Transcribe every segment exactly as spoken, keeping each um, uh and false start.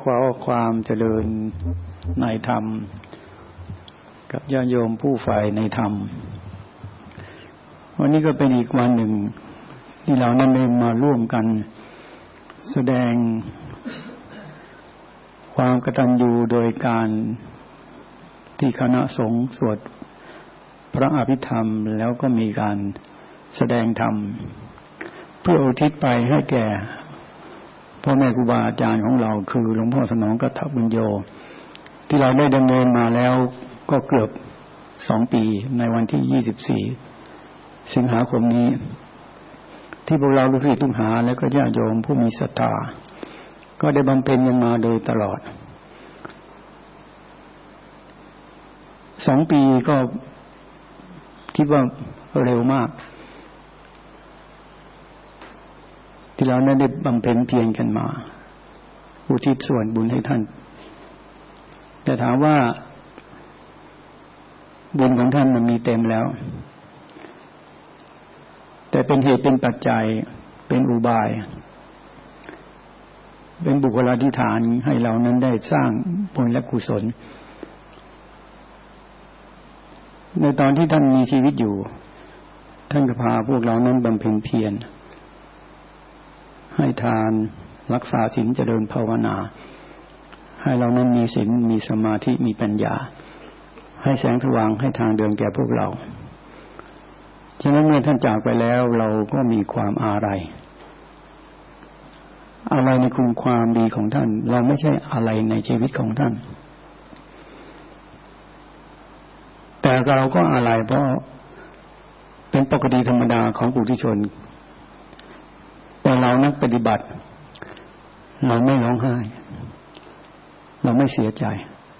อความเจริญในธรรมกับญาติโยมผู้ใฝ่ในธรรมวันนี้ก็เป็นอีกวันหนึ่งที่เรานั้นได้มาร่วมกันแสดงความกตัญญูโดยการที่คณะสงฆ์สวดพระอภิธรรมแล้วก็มีการแสดงธรรมเพื่ออุทิศไปให้แก่พ่อแม่ครูบาอาจารย์ของเราคือหลวงพ่อสนองกัตถบุญโญที่เราได้ดำเนินมาแล้วก็เกือบสองปีในวันที่ยี่สิบสี่สิงหาคมนี้ที่พวกเราลูกศิษย์ลูกหาและก็ญาติโยมผู้มีศรัทธาก็ได้บำเพ็ญกันมาโดยตลอดสองปีก็คิดว่าเร็วมากที่เราได้บำเพ็ญเพียรกันมาอุทิศส่วนบุญให้ท่านแต่ถามว่าบุญของท่านมีเต็มแล้วแต่เป็นเหตุเป็นปัจจัยเป็นอุบายเป็นบุคลาธิฐานให้เรานั้นได้สร้างบุญและกุศลในตอนที่ท่านมีชีวิตอยู่ท่านก็พาพวกเรานั้นบำเพ็ญเพียรให้ทานรักษาศีลเจริญภาวนาให้เรานั้นมีศีลมีสมาธิมีปัญญาให้แสงสว่างให้ทางเดินแก่พวกเราฉะนั้นเมื่อท่านจากไปแล้วเราก็มีความอาลัยอะไรในคุณความดีของท่านเราไม่ใช่อะไรในชีวิตของท่านแต่เราก็อาลัยเพราะเป็นปกติธรรมดาของปุถุชนแต่เรานักปฏิบัติเราไม่ร้องไห้เราไม่เสียใจ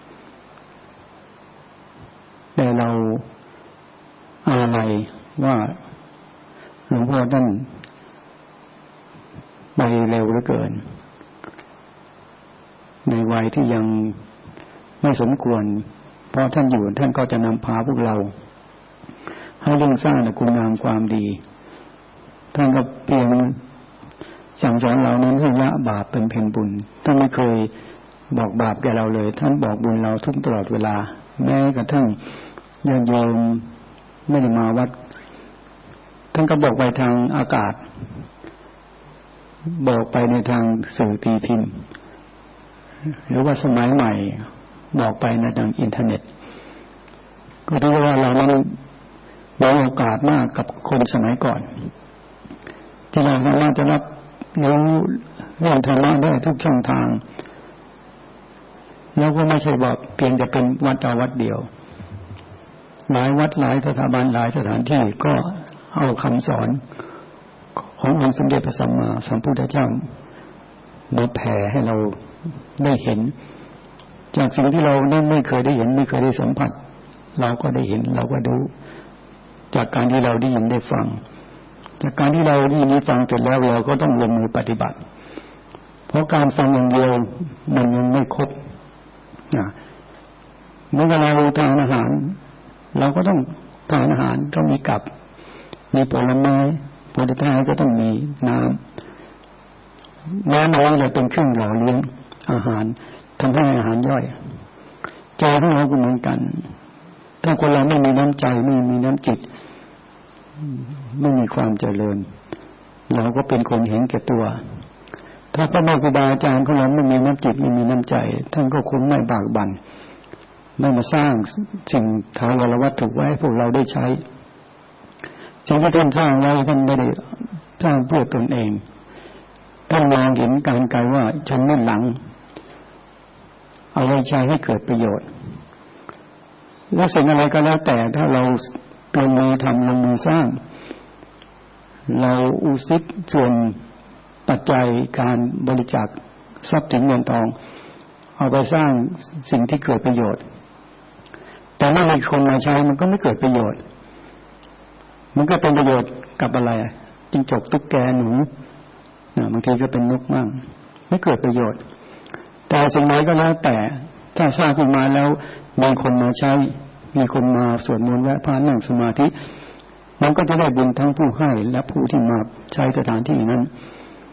แต่เราอาลัยว่าหลวงพ่อท่านไปเร็วเหลือเกินในวัยที่ยังไม่สมควรเพราะท่านอยู่ท่านก็จะนำพาพวกเราให้เรื่องสร้างคุณงามความดีท่านก็เพียงสั่งสอนเรานั้นให้ละบาปเป็นเพ็ญบุญท่านไม่เคยบอกบาปแก่เราเลยท่านบอกบุญเราทุกตลอดเวลาแม้กระทั่งญาติโยมไม่ได้มาวัดท่านก็บอกไปทางอากาศบอกไปในทางสื่อตีพิมพ์หรือว่าสมัยใหม่บอกไปในทางอินเทอร์เน็ตก็ถือว่าเรานั้นมีโอกาสมากกับคนสมัยก่อนที่เราสามารถจะรับรู้เรื่องธรรมะได้ทุกช่องทางแล้วก็ไม่ใช่ว่าเพียงจะเป็นวัดเอาวัดเดียวหลายวัดหลายสถาบันหลายสถานที่ก็เอาคำสอนขององค์สมเด็จพระสัมมาสัมพุทธเจ้ามาแผ่ให้เราได้เห็นจากสิ่งที่เราไม่เคยได้เห็นไม่เคยได้สัมผัสเราก็ได้เห็นเราก็ดูจากการที่เราได้ยินได้ฟังจากการที่เราได้ยินได้ฟังเสร็จแล้วเราก็ต้องลงมือปฏิบัติเพราะการฟังอย่างเดียวมันยังไม่ครบนะเมื่อเราทานอาหารเราก็ต้องทานอาหารก็มีกับมีผลไม้ผลท้ายก็ต้องมีน้ำน้ำเราจะเป็นเครื่องหล่อเลี้ยงอาหารทำให้อาหารย่อยใจของเราก็เหมือนกันถ้าคนเราไม่มีน้ำใจไม่มีน้ำจิตไม่มีความเจริญเราก็เป็นคนเห็นแก่ตัวถ้าพระแม่ครูบาอาจารย์ของเราไม่มีน้ำจิตไม่มีน้ำใจท่านก็คงไม่บากบั่นไม่มาสร้างสิ่งถาวรวัตถุไว้ให้พวกเราได้ใช้สิ่งที่ท่านสร้างไว้ท่านไม่ได้สร้างเพื่อตนเองท่านมองเห็นการไกลว่าฉันนั่นหลังเอาไว้ใช้ให้เกิดประโยชน์แล้วสิ่งอะไรก็แล้วแต่ถ้าเราลงมือทำลงมือสร้างเราอุทิศส่วนปัจจัยการบริจาคทรัพย์สินเงินทองเอาไปสร้างสิ่งที่เกิดประโยชน์แต่เมื่อมีคนมาใช้มันก็ไม่เกิดประโยชน์มันก็เป็นประโยชน์กับอะไรจิ้งจกตุ๊กแกหนูบางทีก็เป็นนกมั่งไม่เกิดประโยชน์แต่สิ่งไหนก็แล้วแต่ถ้าสร้างขึ้นมาแล้วมีคนมาใช้มีคนมาสวดมนต์และพานั่งสมาธิมันก็จะได้บุญทั้งผู้ให้และผู้ที่มาใช้สถานที่นั้น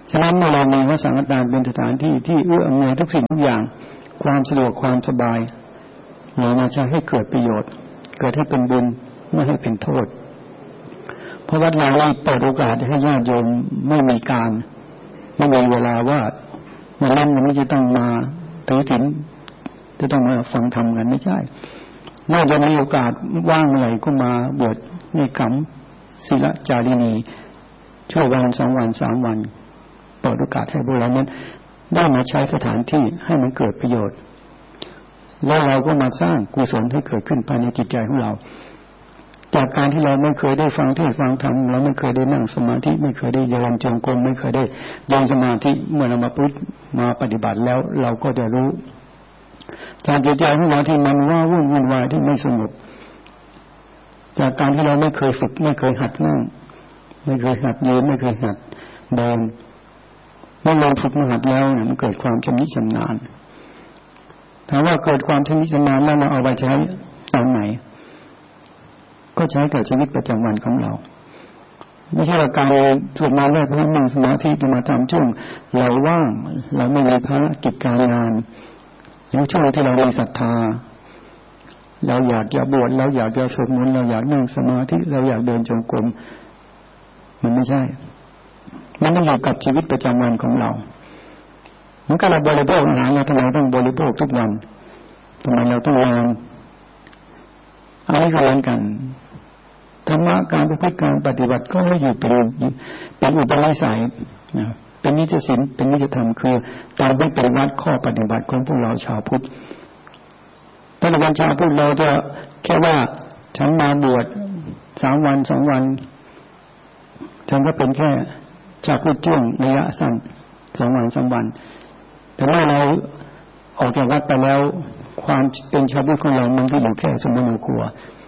ฉะนั้นเมื่อเรามีวัดสังฆทานเป็นสถานที่ที่เอื้ออำนวยทุกสิ่งทุกอย่างความสะดวกความสบายเรามาใช้ให้เกิดประโยชน์เกิดให้เป็นบุญไม่ให้เป็นโทษเพราะวัดเราเปิดโอกาสให้ญาติโยมไม่มีการไม่มีเวลาว่าวันนั้นวันนี้จะต้องมาถือศีลจะต้องมาฟังธรรมกันไม่ใช่น่าจะมีโอกาสว่างเมื่อไหร่ก็มาบวชในกรรมศิลจารินีช่ววันสองวันสามวันเปิดโอกาสให้พวกเรานั้นได้มาใช้สถานที่ให้มันเกิดประโยชน์แล้วเราก็มาสร้างกุศลให้เกิดขึ้นภายในจิตใจของเราจากการที่เราไม่เคยได้ฟังเทศน์ฟังธรรมเราไม่เคยได้นั่งสมาธิไม่เคยได้เดินจงกรมไม่เคยได้เดินสมาธิเมื่อเรามาพุทธมาปฏิบัติแล้วเราก็จะรู้จากจิตใจของเราที่มันว่าวุ่นวุ่นวายที่ไม่สงบจากการที่เราไม่เคยฝึกไม่เคยหัดนั่งไม่เคยหัดยืนไม่เคยหัดเดินเมื่อเราฝึกมาหัดแล้วเนี่ยมันเกิดความชำนิชำนาญถามว่าเกิดความชำนิชำนาญแล้วเราเอาไปใช้ตอนไหนก็ใช้กับชีวิตประจำวันของเราไม่ใช่ว่าการสวดมนต์ได้เพื่อนั่งสมาธิจะมาทำช่วงเราว่างเราไม่มีภารกิจการงานหรือช่วงที่เรามีศรัทธาเราอยากจะบวชเราอยากจะสวดมนต์เราอยากนั่งสมาธิเราอยากเดินจงกรมมันไม่ใช่มันต้องอยู่กับชีวิตประจำวันของเราเหมือนกับเราบริโภคอาหารเราทำไมต้องบริโภคทุกวันทำไมเราต้องนอนเอาให้เข้ากันธรรมะการประพฤติการปฏิบัติก็ให้อยู่เป็นเป็นอุปนิสัยนะเป็นนิจศีลเป็นนิจธรรมคือตามที่เป็นวัดข้อปฏิบัติของพวกเราชาวพุทธถ้าเราชาวพุทธเราจะแค่ว่าฉันมาบวชสามวันสองวันฉันก็เป็นแค่ชาวพุทธช่วงระยะสั้นสองวันสามวันแต่เมื่อเราออกจากวัดไปแล้วความเป็นชาวพุทธของเรามันก็อยู่แค่สมณครัว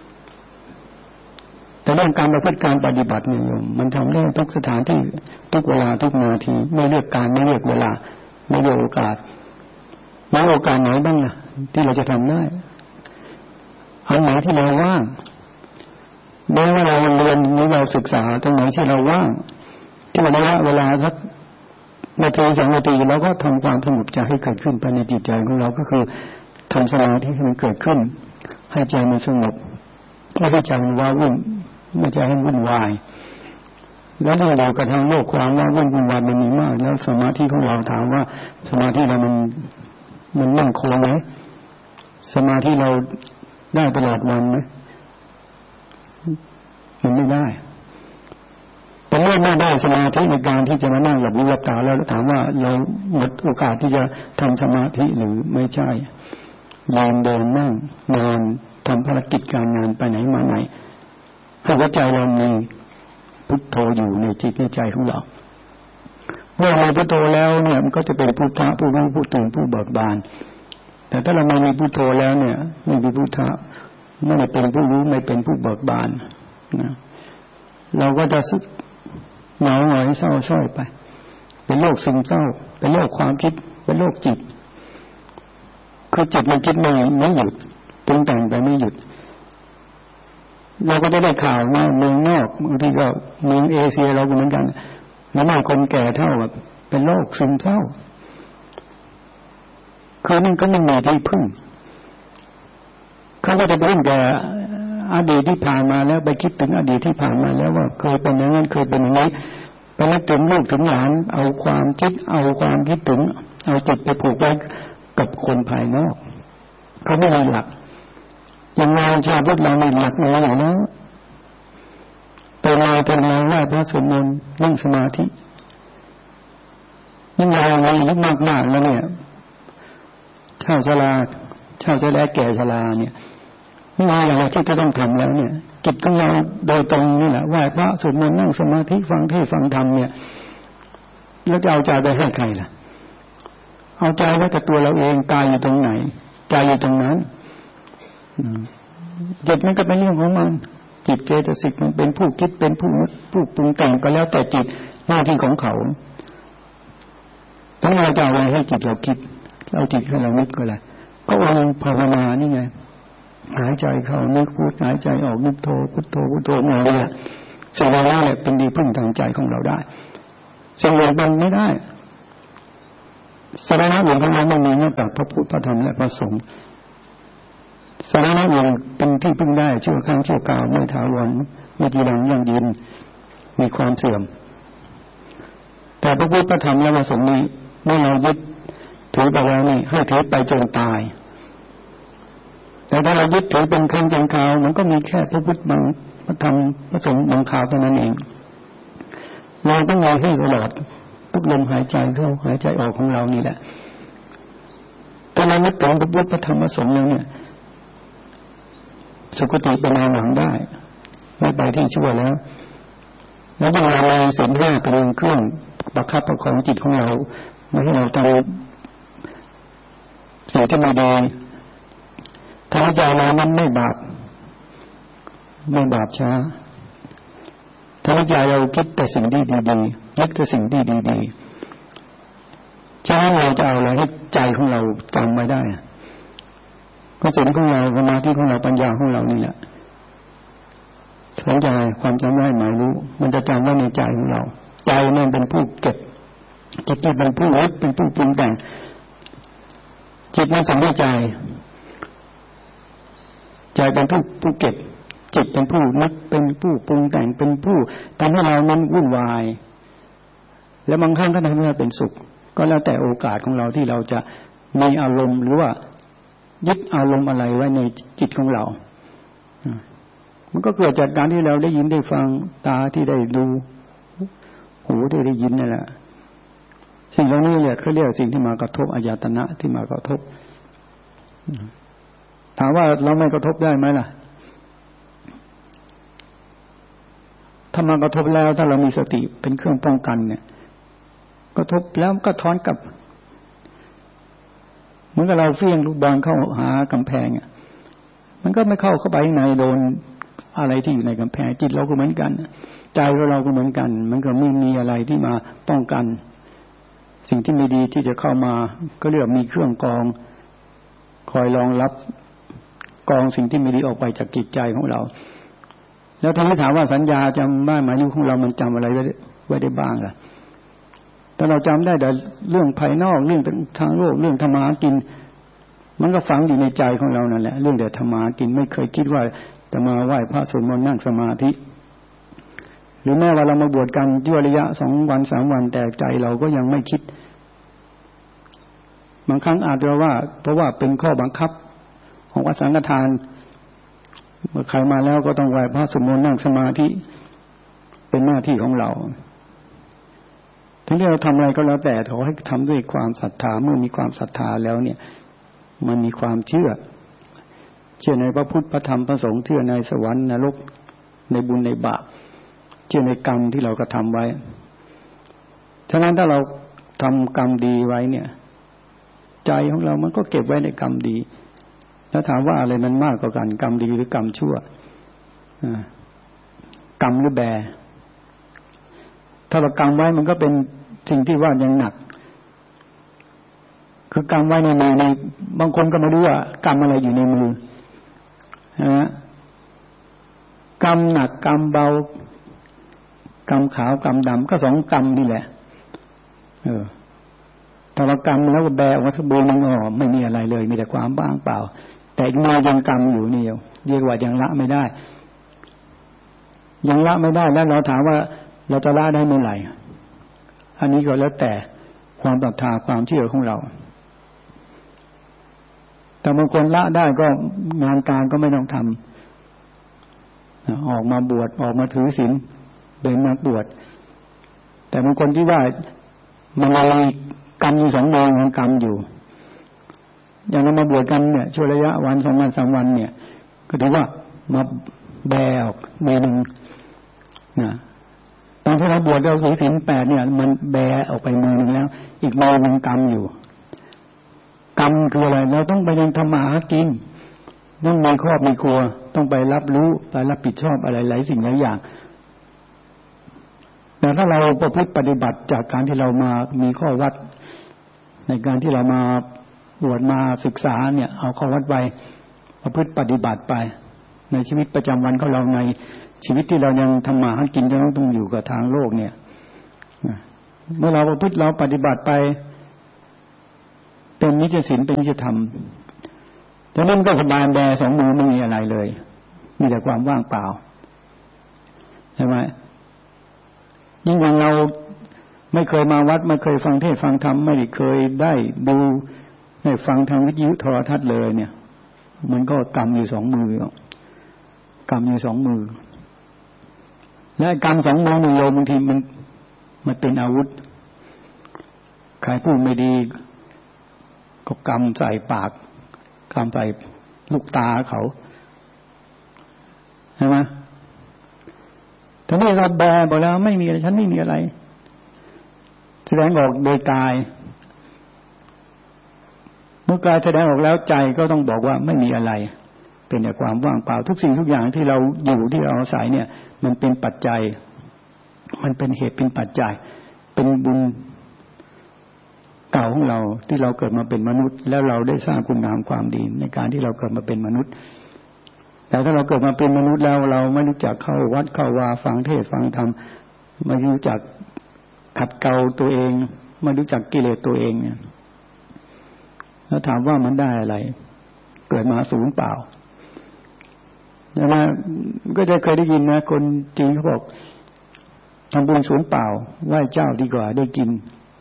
แต่เรื่องการประพฤติการปฏิบัติเนี่ยโยมมันทำได้ทุกสถานที่ทุกเวลาทุกนาทีไม่เลือกการไม่เลือกเวลาไม่เลือกโอกาสมีโอกาสไหนบ้างล่ะที่เราจะทำได้อันไหนที่เราว่างแม้ว่าเราเรียนหรือเราศึกษาตรงไหนที่เราว่างที่เราละเวลาสักนาทีสองนาทีเราก็ทำความสงบใจให้เกิดขึ้นภายในจิตใจของเราก็คือทำสมาธิให้มันเกิดขึ้นให้ใจมันสงบไม่ให้ใจมันว้าวุ่นไม่ใจให้วุ่นวายแล้วเรื่องเดียวกับทางโลกความว้าวุ่นวุ่นวายมันมีมากแล้วสมาธิของเราถามว่าสมาธิเรามันมันมั่นคงไหมสมาธิเราได้ตลอดวันไหมมันไม่ได้แต่เมื่อไม่ได้สมาธิในการที่จะมานั่งหลับหูหลับตาแล้วถามว่าเราหมดโอกาสที่จะทำสมาธิหรือไม่ใช่ยืนเดินนั่งนอนทำภารกิจการงานไปไหนมาไหนให้หัวใจเรามีพุทโธอยู่ในจิตในใจของเราเมื่อมีพุทโธแล้วเนี่ยมันก็จะเป็นพุทธะผู้รู้ผู้ตื่นผู้เบิกบานแต่ถ้าเราไม่มีพุทโธแล้วเนี่ยไม่มีพุทธะไม่เป็นผู้รู้ไม่เป็นผู้เบิกบานนะเราก็จะซึกเหงาหงอยเศร้าส้อยไปเป็นโรคซึมเศร้าเป็นโรคความคิดเป็นโรคจิตคือจิตมันคิดไม่ไม่หยุดปรุงแต่งไปไม่หยุดเราก็จะได้ข่าวว่าเมืองนอกบางทีก็เมืองเอเชียเราก็เหมือนกันน้ำมันคนแก่เท่าแบบเป็นโรคซึมเศร้าคือมันก็ไม่มีที่พึ่งเขาก็จะพึ่งแต่อดีตที่ผ่านมาแล้วไปคิดถึงอดีตที่ผ่านมาแล้วว่าเคยเป็นอย่างนั้นเคยเป็นอย่างนี้ไปนึกถึงลูกถึงหลานเอาความคิดเอาความคิดถึงเอาจิตไปผูกไว้กับคนภายนอกเขาไม่มีหลักอย่างเราชาวพุทธเรามีหลักในอย่างนั้นเป็นเราเป็นเราไหว้พระสวดมนต์นั่งสมาธิยิ่งเรามีอายุมากๆแล้วเนี่ยเฒ่าชราเฒ่าชราแก่ชราเนี่ยไม่มีอะไรที่จะต้องทำแล้วเนี่ยจิตของเราโดยตรงนี่แหละไหว้พระสวดมนต์นั่งสมาธิฟังเทศน์ฟังธรรมเนี่ยแล้วจะเอาใจไปให้ใครล่ะเอาใจไว้กับตัวเราเองกายอยู่ตรงไหนใจอยู่ตรงนั้นจิตมันก็เป็นเรื่องของมันจิตเจตสิกมันเป็นผู้คิดเป็นผู้ผู้ปรุงแต่งก็แล้วแต่จิตหน้าที่ของเขาทั้งเราจะเอาอะไรให้จิตเราคิดเอาจิตให้เรานึกก็ได้ก็วางภาวนานี่ไงหายใจเข้านึกพุทหายใจออกนึกโทพุทโธพุทโธมาเนี่ยสิ่งเหล่านี้แหละเป็นดีพึ่งทางใจของเราได้สิ่งอื่นเป็นไม่ได้สรณะอื่นของเราไม่มีนอกจากพระพุทธพระธรรมและพระสงฆ์สรณะอื่นเป็นที่พึ่งได้ชั่วครั้งชั่วคราวไม่ถาวรไม่จีรังยั่งยืนมีความเสื่อมแต่พระพุทธพระธรรมและพระสงฆ์นี้เมื่อเรายึดถือไปแล้วนี่ให้ถือไปจนตายแต่ถ้าเรายึดถือเป็นครั้งเป็นคราวมันก็มีแค่พระพุทธบางพระธรรมพระสงฆ์บางคราวเท่านั้นเองเราต้องมีให้ตลอดทุกลมหายใจเข้าหายใจออกของเรานี่แหละถ้าเรานึกถึงพระพุทธพระธรรมพระสงฆ์แล้วเนี่ยสุคติเป็นทางหวังได้ไม่ไปที่ชั่วแล้วแล้วยังเรามีศีลห้าเป็นเครื่องประคับประคองจิตของเราไม่ให้เราทำสิ่งที่ไม่ดีถ้าใจเรามันไม่บาปไม่บาปช้าถ้าใจเราคิดแต่สิ่งที่ดีๆนึกแต่สิ่งที่ดีๆฉะนั้นเราจะเอาอะไรให้ใจของเราจำไว้ได้ก็ศีลของเราสมาธิของเราปัญญาของเรานี่แหละสนใจความจำได้หมายรู้มันจะจำไว้ในใจของเราใจมันเป็นผู้เก็บจิตเป็นผู้รู้เป็นผู้ปรุงแต่งจิตมันสัมผัสใจใจเป็นผู้ผู้เก็บจิตเป็นผู้นึกเป็นผู้ปรุงแต่งเป็นผู้ทำให้เรานั้นวุ่นวายแล้วบางครั้งก็ทำให้เราเป็นสุขก็แล้วแต่โอกาสของเราที่เราจะมีอารมณ์หรือว่ายึดอารมณ์อะไรไว้ในจิตของเรามันก็เกิดจากการที่เราได้ยินได้ฟังตาที่ได้ดูหูที่ได้ยินนั่นแหละสิ่งเหล่านี้เนี่ยเขาเรียกสิ่งที่มากระทบอายตนะที่มากระทบถามว่าเราไม่กระทบได้ไหมล่ะถ้ามากระทบแล้วถ้าเรามีสติเป็นเครื่องป้องกันเนี่ยกระทบแล้วก็ถอนกลับเหมือนกับเราเฟี้ยงลูกบอลเข้าหากำแพงอ่ะมันก็ไม่เข้าเข้าไปในโดนอะไรที่อยู่ในกำแพงจิตเราก็เหมือนกันใจของเราก็เหมือนกันมันก็ไม่มีอะไรที่มาป้องกันสิ่งที่ไม่ดีที่จะเข้ามาก็เรียกมีเครื่องกรองคอยรองรับกรองสิ่งที่ไม่ดีออกไปจากจิตใจของเราแล้วถ้าถามว่าสัญญาจำได้หมายรู้ของเรามันจำอะไรไว้ไว้ได้บ้างล่ะถ้าเราจำได้แต่เรื่องภายนอกเรื่องทางโลกเรื่องธรรมะกินมันก็ฝังอยู่ในใจของเรานั่นแหละเรื่องแต่ธรรมะกินไม่เคยคิดว่าจะมาไหว้พระสวดมนต์นั่งสมาธิหรือแม้ว่าเรามาบวชกันยั่วระยะสองวันสามวันแต่ใจเราก็ยังไม่คิดบางครั้งอาจจะว่าเพราะว่าเป็นข้อบังคับของวัดสังฆทานเมื่อใครมาแล้วก็ต้องไหว้พระสวดมนต์นั่งสมาธิเป็นหน้าที่ของเราทั้งที่เราทำอะไรก็แล้วแต่ขอให้ทำด้วยความศรัทธาเมื่อมีความศรัทธาแล้วเนี่ยมันมีความเชื่อเชื่อในพระพุทธพระธรรมพระสงฆ์เชื่อในสวรรค์นรกในบุญในบาปเชื่อในกรรมที่เรากระทำไว้ฉะนั้นถ้าเราทำกรรมดีไว้เนี่ยใจของเรามันก็เก็บไว้ในกรรมดีแล้วถามว่าอะไรมันมากกว่ากันกรรมดีหรือกรรมชั่วกรรมหรือแบถ้าเรากรรมไว้มันก็เป็นสิ่งที่ว่ายังหนักคือกรรมไว้ในมือในบางคนก็ไม่รู้ว่ากรรมอะไรอยู่ในมือนะกรรมหนักกรรมเบากรรมขาวกรรมดำก็สองกรรมนี่แหละเออถ้าเรากรรมแล้วก็แบออกมาสักเบอร์นึงอ๋อไม่มีอะไรเลยมีแต่ความบ้างเปล่าแต่อีกมือยังกรรมอยู่นี่เรียกว่ายังละไม่ได้ยังละไม่ได้แล้วเราถามว่าเราจะละได้เมื่อไหร่อันนี้ก็แล้วแต่ความศรัทธาความเชื่อของเราแต่บางคนละได้ก็งานการก็ไม่ต้องทำออกมาบวชออกมาถือศีลเป็นนักบวชแต่บางคนที่ว่ามันมีกรรมอยู่สองดวงของกรรมอยู่อย่างเรามาบวชกันเนี่ยช่วงระยะวันสองวันสามวันเนี่ยก็ถือว่ามาแบออกมือหนึ่งนะตอนที่เราบวชเราถือศีลแปดเนี่ยมันแบออกไปมือหนึ่งแล้วอีกมือหนึ่งกรรมอยู่กรรมคืออะไรเราต้องไปยังทำมาหากินต้องมีครอบมีครัวต้องไปรับรู้ไปรับผิดชอบอะไรหลายสิ่งหลายอย่างแต่ถ้าเราประพฤติปฏิบัติจากการที่เรามามีข้อวัดในการที่เรามาบวชมาศึกษาเนี่ยเอาข้อวัดไปประพฤติปฏิบัติไปในชีวิตประจำวันของเราในชีวิตที่เรายังทำมาหากินจะต้องอยู่กับทางโลกเนี่ยเมื่อเราประพฤติเราปฏิบัติไปเป็นนิจศีลเป็นนิจธรรมจากนั้นก็สบายแบสองมือไม่มีอะไรเลยมีแต่ความว่างเปล่าใช่ไหมยิ่งอย่างเราไม่เคยมาวัดไม่เคยฟังเทศน์ฟังธรรมไม่เคยได้ดูได้ฟังทางวิทยุโทรทัศน์เลยเนี่ยมันก็กำอยู่สองมือกำอยู่สองมือและกำสองมือโยมบางทีมันมันเป็นอาวุธใครพูดไม่ดีก็กำใส่ปากกำใส่ลูกตาเขาใช่ไหมถ้าไม่เราแบบอกแล้วไม่มีอะไรฉันไม่มีอะไรแสดงออกโดยกายเมื่อกายแสดงออกแล้วใจก็ต้องบอกว่าไม่มีอะไรเป็นแต่ความว่างเปล่าทุกสิ่งทุกอย่างที่เราอยู่ที่เราอาศัยเนี่ยมันเป็นปัจจัยมันเป็นเหตุเป็นปัจจัยเป็นบุญเก่าของเราที่เราเกิดมาเป็นมนุษย์แล้วเราได้สร้างคุณงามความดีในการที่เราเกิดมาเป็นมนุษย์แต่ถ้าเราเกิดมาเป็นมนุษย์แล้วเราไม่รู้จักเข้าวัดเข้าวาฟังเทศน์ฟังธรรมไม่รู้จักขัดเกลาตัวเองไม่รู้จักกิเลสตัวเองเนี่ยแล้วถามว่ามันได้อะไรเกิดมาศูนย์เปล่าใช่ไหมก็จะเคยได้ยินนะคนจีนเขาบอกทำบุญศูนย์เปล่าไหว้เจ้าดีกว่าได้กิน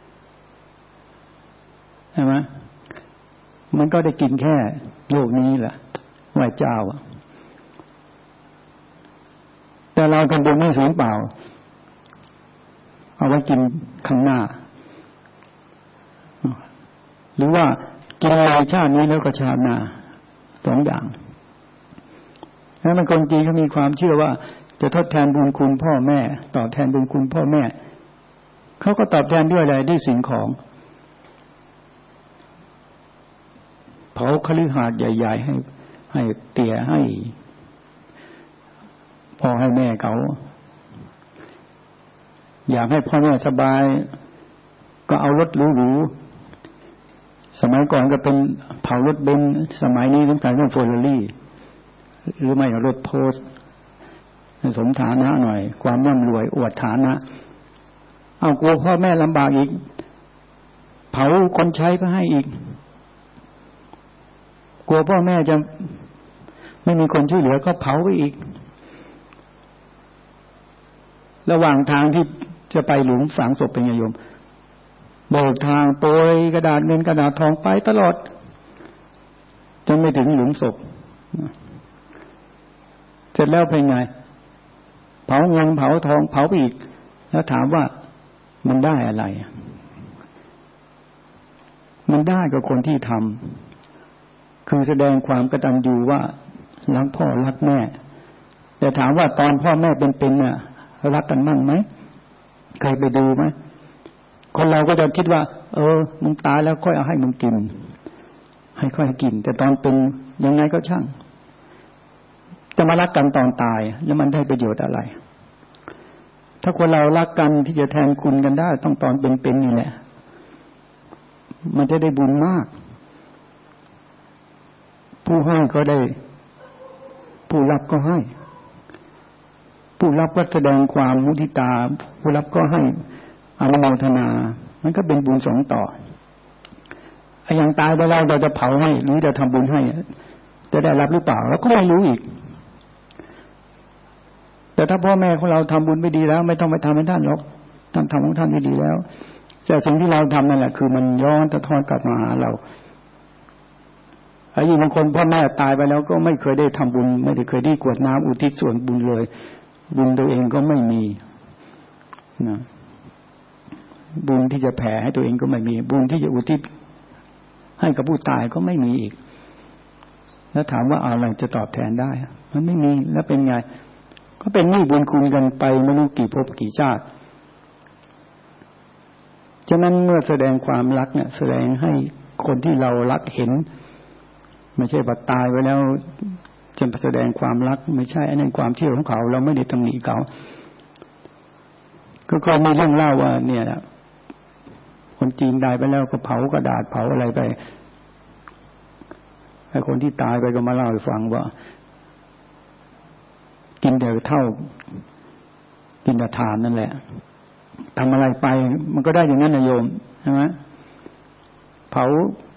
ใช่ไหมมันก็ได้กินแค่โลกนี้แหละไหว้เจ้าแต่เราทำบุญไม่ศูนย์เปล่าเอาไว้กินข้างหน้าหรือว่ากินในชาตินี้แล้วก็ชาติหน้าสองอย่างแล้วมันคนจีนเขามีความเชื่อว่าจะทดแทนบุญคุณพ่อแม่ตอบแทนบุญคุณพ่อแม่เขาก็ตอบแทนด้วยอะไรด้วยสิ่งของเผาคฤหาสน์ใหญ่ๆให้ให้เตี่ยให้พ่อให้แม่เขาอยากให้พ่อแม่สบายก็เอารถหรูๆสมัยก่อนก็เป็นเผารถเบนซ์สมัยนี้ต้องการต้องเฟอร์รารี่หรือไม่ก็รถโพสสมฐานะหน่อยความร่ำรวยอวดฐานะเอากลัวพ่อแม่ลำบากอีกเผาคนใช้ก็ให้อีกกลัวพ่อแม่จะไม่มีคนช่วยเหลือก็เผาไปอีกระหว่างทางที่จะไปหลุมฝังศพเป็นไงโยมเบิกทางโปรยกระดาษเงินกระดาษทองไปตลอดจนไม่ถึงหลุมศพเสร็จแล้วเป็นไงเผาเงินเผาทองเผาไปอีกแล้วถามว่ามันได้อะไรมันได้กับคนที่ทำคือแสดงความกตัญญูว่ารักพ่อรักแม่แต่ถามว่าตอนพ่อแม่เป็นๆเนี่ยรักกันมั่งไหมเคยไปดูไหมคนเราก็จะคิดว่าเออมึงตายแล้วค่อยเอาให้มึงกินให้ค่อยกินแต่ตอนเป็นยังไงก็ช่างจะมารักกันตอนตายแล้วมันได้ประโยชน์อะไรถ้าคนเรารักกันที่จะแทนคุณกันได้ต้องตอนเป็นๆนี่แหละมันจะได้บุญมากผู้ให้ก็ได้ผู้รับก็ให้ผู้รับก็แสดงความมุทิตาผู้รับก็ให้อนุโมทนามันก็เป็นบุญสองต่อไอ้อย่างตายไปแล้วเราจะเผาให้หรือจะทำบุญให้จะได้รับหรือเปล่าเราก็ไม่รู้อีกแต่ถ้าพ่อแม่ของเราทำบุญไม่ดีแล้วไม่ต้องไปทำให้ท่านหรอกท่านทำของท่านไม่ดีแล้วแต่สิ่งที่เราทำนั่นแหละคือมันย้อนสะท้อนกลับมาหาเราไอ้บางคนพ่อแม่ตายไปแล้วก็ไม่เคยได้ทำบุญไม่ได้เคยได้กรวดน้ำอุทิศส่วนบุญเลยบุญตัวเองก็ไม่มีนะบุญที่จะแผ่ให้ตัวเองก็ไม่มีบุญที่จะอุทิศให้กับผู้ตายก็ไม่มีอีกแล้วถามว่าอะไรจะตอบแทนได้มันไม่มีแล้วเป็นไงก็เป็นหนี้บุญคุณกันไปไม่รู้กี่ภพกี่ชาติฉะนั้นเมื่อแสดงความรักเนี่ยแสดงให้คนที่เรารักเห็นไม่ใช่บัดตายไว้แล้วจะแสดงความรักไม่ใช่อันนั้นความเชื่อของเขาเราไม่ได้ตำหนิเขาก็ก็มีเรื่องเล่าว่าเนี่ยคนจีนตายไปแล้วก็เผากระดาษเผาอะไรไปไอ้คนที่ตายไปก็มาเล่าให้ฟังว่ากินแต่เท่ากินแต่ทานนั่นแหละทำอะไรไปมันก็ได้อย่างนั้นนะโยมใช่ไหมเผา